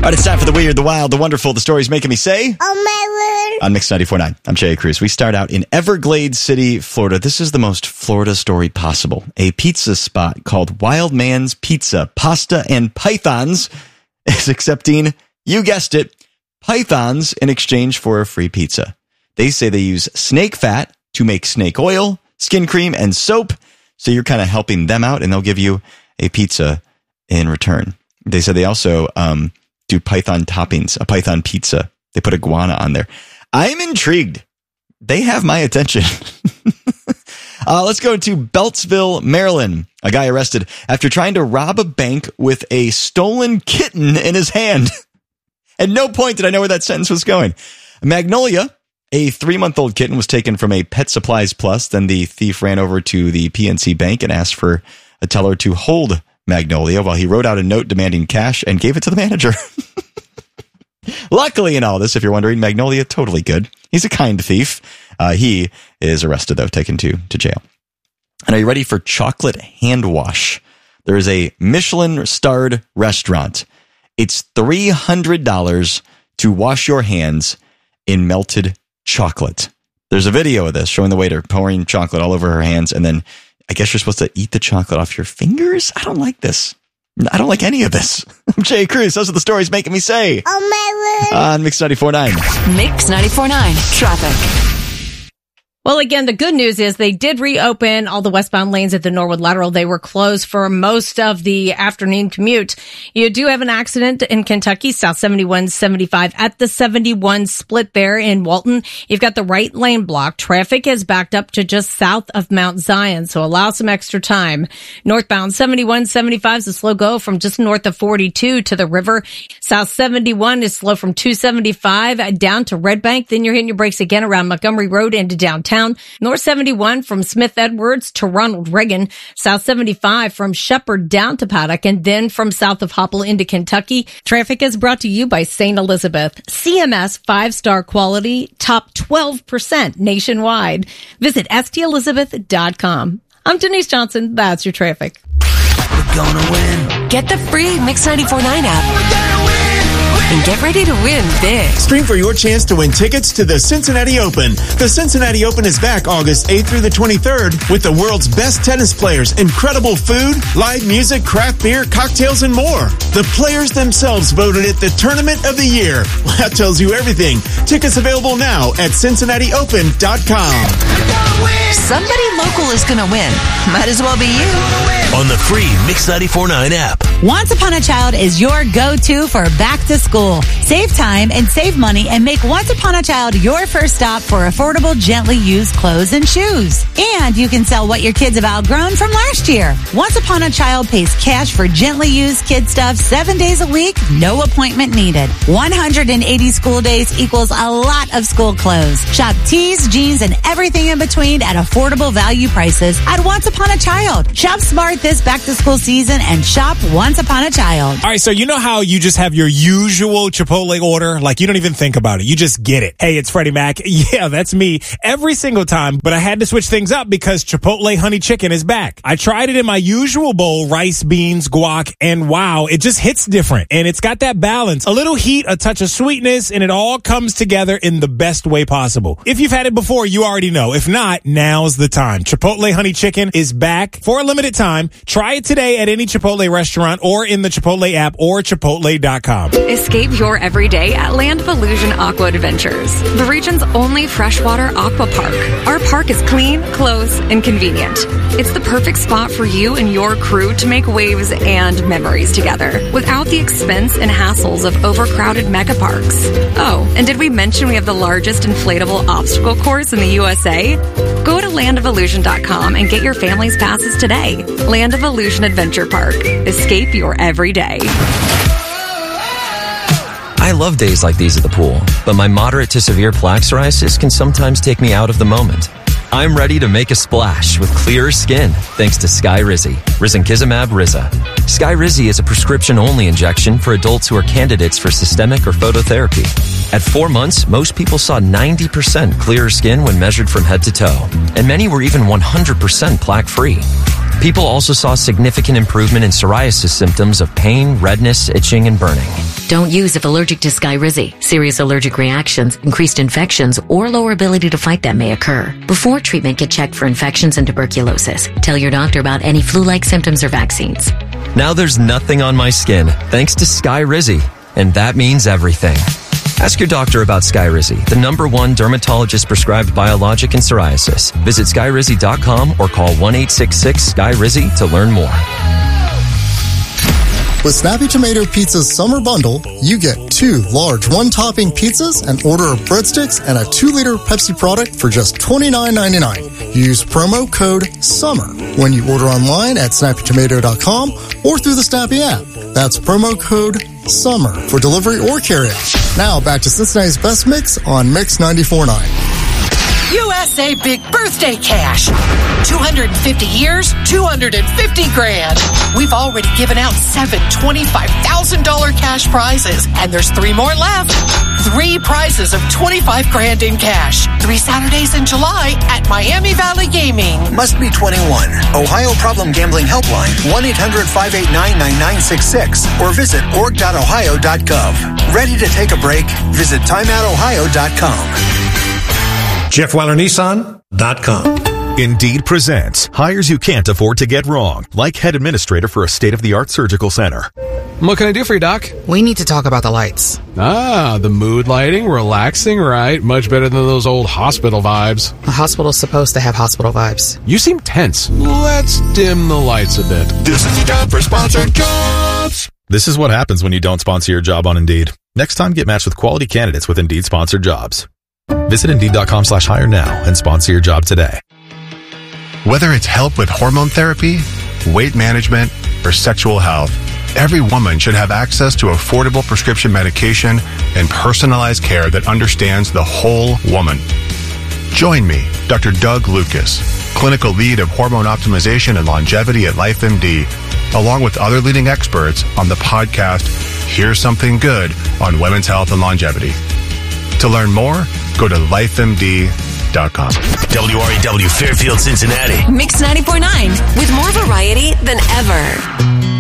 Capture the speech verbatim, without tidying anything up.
right, it's time for the weird, the wild, the wonderful, the stories making me say, oh my word. On Mix ninety-four point nine. I'm Jay Cruz. We start out in Everglades City, Florida. This is the most Florida story possible. A pizza spot called Wild Man's Pizza, Pasta and Pythons is accepting, you guessed it, pythons in exchange for a free pizza. They say they use snake fat to make snake oil, skin cream, and soap. So you're kind of helping them out, and they'll give you a pizza in return. They said they also um, do python toppings, a python pizza. They put iguana on there. I'm intrigued. They have my attention. uh, let's go to Beltsville, Maryland. A guy arrested after trying to rob a bank with a stolen kitten in his hand. At no point did I know where that sentence was going. Magnolia, a three-month-old kitten, was taken from a Pet Supplies Plus. Then the thief ran over to the P N C Bank and asked for a teller to hold Magnolia while he wrote out a note demanding cash and gave it to the manager. Luckily in all this, if you're wondering, Magnolia, totally good. He's a kind thief. Uh, he is arrested, though, taken to, to jail. And are you ready for chocolate hand wash? There is a Michelin-starred restaurant. It's three hundred dollars to wash your hands in melted chocolate. There's a video of this showing the waiter pouring chocolate all over her hands, and then I guess you're supposed to eat the chocolate off your fingers? I don't like this. I don't like any of this. I'm Jay Cruz. Those are the stories making me say, oh my word. On Mix ninety-four point nine. Mix ninety-four point nine. Traffic. Well, again, the good news is they did reopen all the westbound lanes at the Norwood Lateral. They were closed for most of the afternoon commute. You do have an accident in Kentucky, South seventy-one seventy-five at the seventy-one split there in Walton. You've got the right lane blocked. Traffic is backed up to just south of Mount Zion, so allow some extra time. Northbound seventy-one seventy-five is a slow go from just north of forty-two to the river. South seventy-one is slow from two seventy-five down to Red Bank. Then you're hitting your brakes again around Montgomery Road into downtown. North seventy-one from Smith Edwards to Ronald Reagan. South seventy-five from Shepherd down to Paddock, and then from south of Hopple into Kentucky. Traffic is brought to you by Saint Elizabeth. C M S five-star quality, top twelve percent nationwide. Visit S T Elizabeth dot com. I'm Denise Johnson. That's your traffic. We're gonna win. Get the free Mix ninety-four point nine app. And get ready to win big. Stream for your chance to win tickets to the Cincinnati Open. The Cincinnati Open is back August eighth through the twenty-third with the world's best tennis players, incredible food, live music, craft beer, cocktails, and more. The players themselves voted it the tournament of the year. Well, that tells you everything. Tickets available now at Cincinnati Open dot com. Somebody local is going to win. Might as well be you. On the free Mix ninety-four point nine app. Once Upon a Child is your go-to for back to school. Save time and save money and make Once Upon a Child your first stop for affordable, gently used clothes and shoes. And you can sell what your kids have outgrown from last year. Once Upon a Child pays cash for gently used kid stuff seven days a week, no appointment needed. one hundred eighty school days equals a lot of school clothes. Shop tees, jeans, and everything in between at affordable value prices at Once Upon a Child. Shop smart this back to school season and shop Once Upon a Child. All right, so you know how you just have your usual Chipotle order? Like, you don't even think about it. You just get it. Hey, it's Freddie Mac. Yeah, that's me every single time, but I had to switch things up because Chipotle Honey Chicken is back. I tried it in my usual bowl, rice, beans, guac, and wow, it just hits different. And it's got that balance, a little heat, a touch of sweetness, and it all comes together in the best way possible. If you've had it before, you already know. If not, now's the time. Chipotle Honey Chicken is back for a limited time. Try it today at any Chipotle restaurant or in the Chipotle app or chipotle dot com. Escape your everyday at Land of Illusion Aqua Adventures, the region's only freshwater aqua park. Our park is clean, close, and convenient. It's the perfect spot for you and your crew to make waves and memories together without the expense and hassles of overcrowded mega parks. Oh, and did we mention we have the largest inflatable obstacle course in the U S A? Go to land of illusion dot com and get your family's passes today. Land of Illusion Adventure Park. Escape your everyday. I love days like these at the pool, but my moderate to severe plaque psoriasis can sometimes take me out of the moment. I'm ready to make a splash with clearer skin thanks to Skyrizi, Risankizumab Riza. Skyrizi is a prescription-only injection for adults who are candidates for systemic or phototherapy. At four months, most people saw ninety percent clearer skin when measured from head to toe, and many were even one hundred percent plaque-free. People also saw significant improvement in psoriasis symptoms of pain, redness, itching, and burning. Don't use if allergic to Skyrizi. Serious allergic reactions, increased infections, or lower ability to fight them may occur. Before treatment, get checked for infections and tuberculosis. Tell your doctor about any flu-like symptoms or vaccines. Now there's nothing on my skin thanks to Skyrizi, and that means everything. Ask your doctor about Skyrizi, the number one dermatologist-prescribed biologic in psoriasis. Visit skyrizi dot com or call one eight six six Sky Rizzy to learn more. With Snappy Tomato Pizza's summer bundle, you get two large one-topping pizzas, an order of breadsticks, and a two-liter Pepsi product for just twenty-nine ninety-nine. Use promo code SUMMER when you order online at snappy tomato dot com or through the Snappy app. That's promo code SUMMER for delivery or carryout. Now back to Cincinnati's Best Mix on Mix ninety-four point nine. U S A Big Birthday Cash. two hundred fifty years, two hundred fifty grand. We've already given out seven twenty-five thousand dollars cash prizes, and there's three more left. Three prizes of twenty-five grand in cash. Three Saturdays in July at Miami Valley Gaming. Must be twenty-one. Ohio Problem Gambling Helpline, one eight hundred five eight nine nine nine six six, or visit org dot ohio dot gov. Ready to take a break? Visit time out ohio dot com. Jeff Weiler Nissan dot com. Indeed presents hires you can't afford to get wrong, like head administrator for a state-of-the-art surgical center. What can I do for you, Doc? We need to talk about the lights. Ah, the mood lighting, relaxing, right? Much better than those old hospital vibes. A hospital's supposed to have hospital vibes. You seem tense. Let's dim the lights a bit. This is time for sponsored jobs. This is what happens when you don't sponsor your job on Indeed. Next time, get matched with quality candidates with Indeed sponsored jobs. Visit Indeed dot com slash hire now and sponsor your job today. Whether it's help with hormone therapy, weight management, or sexual health, every woman should have access to affordable prescription medication and personalized care that understands the whole woman. Join me, Doctor Doug Lucas, clinical lead of hormone optimization and longevity at LifeMD, along with other leading experts on the podcast, Here's Something Good on Women's Health and Longevity. To learn more, go to life M D dot com. W R E W Fairfield, Cincinnati. Mix ninety-four point nine with more variety than ever.